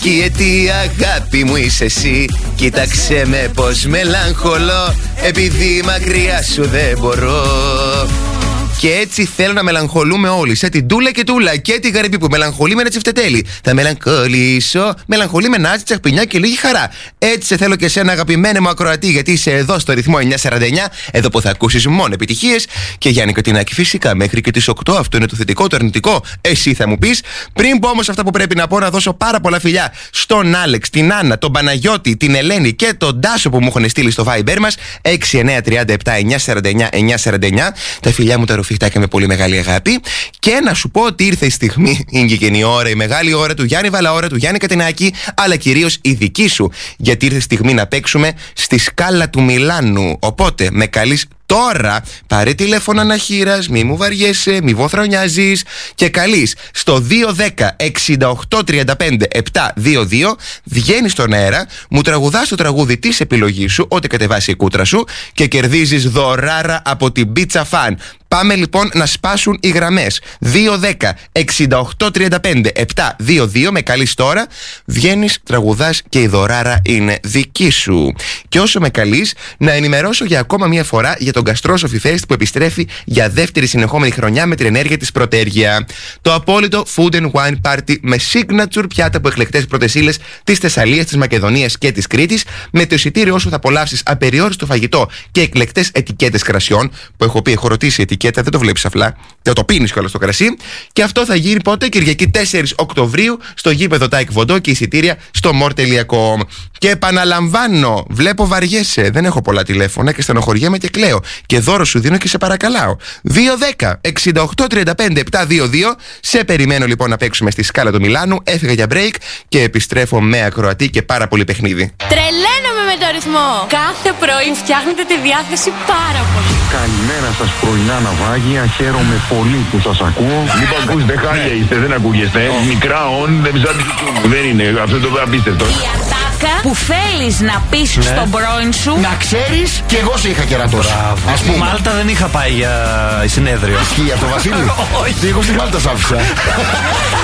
τι αγάπη μου είσαι εσύ. Κοίταξε με πως μελαγχολώ, επειδή μακριά σου δεν μπορώ. Και έτσι θέλω να μελαγχολούμε όλοι. Σε την Τούλα και Τούλα και τη Γαρμπή που μελαγχολεί με ένα τσιφτετέλι. Θα μελαγχολήσω, μελαγχολεί με νάτση, τσαχπινιά και λίγη χαρά. Έτσι σε θέλω και εσένα, αγαπημένε μου ακροατή, γιατί είσαι εδώ στο ρυθμό 949, εδώ που θα ακούσεις μόνο επιτυχίες. Και Γιάννη Κατινάκη, φυσικά μέχρι και τις 8. Αυτό είναι το θετικό, το αρνητικό. Εσύ θα μου πεις. Πριν πω όμως αυτά που πρέπει να πω, να δώσω πάρα πολλά φιλιά στον Άλεξ, την Άννα, τον Παναγιώτη, την Ελένη και τον Τάσο που μου έχουν στείλει στο Viber μας 6937-949-949. Τα φιλιά μου τα ρουφιχτάκια με πολύ μεγάλη αγάπη. Και να σου πω ότι ήρθε η στιγμή, είναι και η ώρα, η μεγάλη ώρα του Γιάννη Βαλαώρα, του Γιάννη Κατινάκη, αλλά κυρίως η δική σου. Γιατί ήρθε η στιγμή να παίξουμε στη Σκάλα του Μιλάνου. Οπότε με καλείς τώρα, πάρε τηλέφωνο αναχείρας, μη μου βαριέσαι, μη βοθρονιάζεις και καλείς στο 210-6835-722, βγαίνεις στον αέρα, μου τραγουδάς το τραγούδι της επιλογής σου, ό,τι κατεβάσει η κούτρα σου και κερδίζεις δωράρα από την Pizza Fan. Πάμε λοιπόν να σπάσουν οι γραμμές. 210-6835-722, με καλείς τώρα, βγαίνεις, τραγουδάς και η δωράρα είναι δική σου. Και όσο με καλείς, να ενημερώσω για ακόμα μια φορά για τον Gastrosophy Fest που επιστρέφει για δεύτερη συνεχόμενη χρονιά με την ενέργεια της πρωτέργεια. Το απόλυτο food and wine party με signature πιάτα από εκλεκτές πρωτεσίλες της Θεσσαλίας, της Μακεδονίας και της Κρήτης, με το εισιτήριο όσο θα απολαύσεις απεριόριστο φαγητό και εκλεκτές ετικέτες κρασιών, που έχω πει, έχω ρωτήσει ετικέτα, δεν το βλέπεις απλά, δεν το πίνεις κιόλας το κρασί. Και αυτό θα γίνει πότε? Κυριακή 4 Οκτωβρίου στο γήπεδο Τάικ Βοντό και εισιτήρια στο more.com. Και επαναλαμβάνω, βλέπω βαριέσαι, δεν έχω πολλά τηλέφωνα και στενοχωριέμαι και κλαίω. Και δώρο σου δίνω και σε παρακαλάω. 210-6835-722. Σε περιμένω λοιπόν να παίξουμε στη Σκάλα του Μιλάνου. Έφυγα για break και επιστρέφω με ακροατή και πάρα πολύ παιχνίδι. Τρελαίνομαι με το ρυθμό. Κάθε πρωί φτιάχνετε τη διάθεση πάρα πολύ. Καλημέρα σας πρωινά ναυάγια. Χαίρομαι πολύ που σας ακούω. Λοιπόν, ακούστε, χάλια είστε, δεν ακούγεστε. Μικρά όν, δεν δεν είναι. Αυτό το απίστευτο. Η ατάκα που θέλεις να πεις στον πρώην σου. Να ξέρεις, κι εγώ σε είχα κερατώσει. Ας πούμε. Μάλτα δεν είχα πάει για συνέδριο. Ισχύει αυτό, Βασίλη? Όχι. Εγώ στη Μάλτα σ' άφησα.